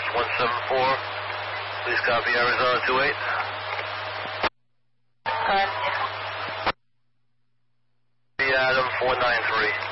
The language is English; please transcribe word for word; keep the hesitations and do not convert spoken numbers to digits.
one seven four. Please copy Arizona two eight. Correct. Adam four nine three.